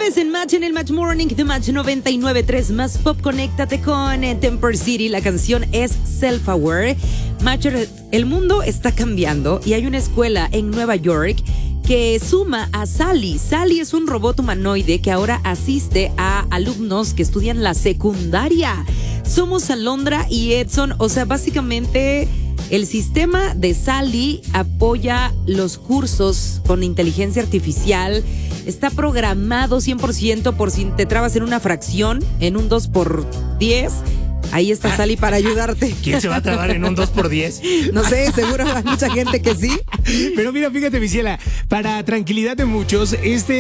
Lunes en Match, en el Match Morning de Match 99.3 más Pop. Conéctate con Temper City. La canción es Self-Aware. Matcher, el mundo está cambiando y hay una escuela en Nueva York que suma a Sally. Sally es un robot humanoide que ahora asiste a alumnos que estudian la secundaria. Somos Alondra y Edson, o sea, básicamente el sistema de Sally apoya los cursos con inteligencia artificial. Está programado 100% por si te trabas en una fracción, en un 2x10. Ahí está Sally para ayudarte. ¿Quién se va a trabar en un 2x10? No sé, seguro hay mucha gente que sí. Pero mira, fíjate, Misiela, para tranquilidad de muchos,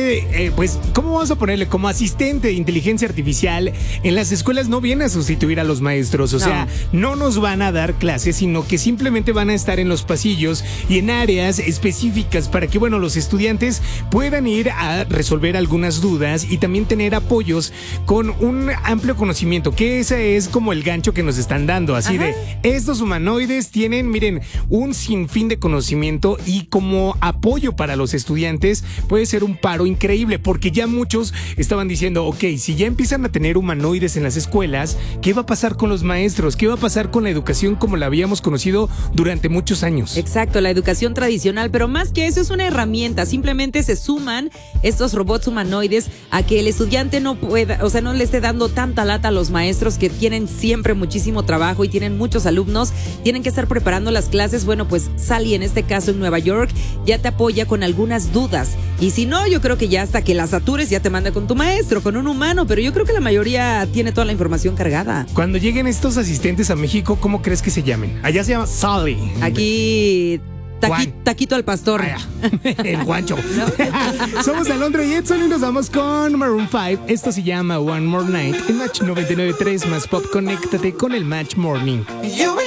pues, ¿cómo vamos a ponerle? Como asistente de inteligencia artificial, en las escuelas no viene a sustituir a los maestros. O sea, no nos van a dar clases, sino que simplemente van a estar en los pasillos y en áreas específicas para que, bueno, los estudiantes puedan ir a resolver algunas dudas y también tener apoyos con un amplio conocimiento, que ese es como el gancho que nos están dando, así de estos humanoides tienen, miren, un sinfín de conocimiento y como apoyo para los estudiantes puede ser un paro increíble, porque ya muchos estaban diciendo, ok, si ya empiezan a tener humanoides en las escuelas, ¿qué va a pasar con los maestros? ¿Qué va a pasar con la educación como la habíamos conocido durante muchos años? Exacto, la educación tradicional, pero más que eso es una herramienta, simplemente se suman estos robots humanoides a que el estudiante no pueda, o sea, no le esté dando tanta lata a los maestros que tienen siempre muchísimo trabajo y tienen muchos alumnos, tienen que estar preparando las clases. Bueno, pues Sally, en este caso en Nueva York, ya te apoya con algunas dudas. Y si no, yo creo que ya hasta que las satures ya te manda con tu maestro, con un humano, pero yo creo que la mayoría tiene toda la información cargada. Cuando lleguen estos asistentes a México, ¿cómo crees que se llamen? Allá se llama Sally. Aquí... Taquito al pastor. El guancho. ¿No? Somos Alondra y Edson y nos vamos con Maroon 5. Esto se llama One More Night en Match 99.3 más Pop. Conéctate con el Match Morning.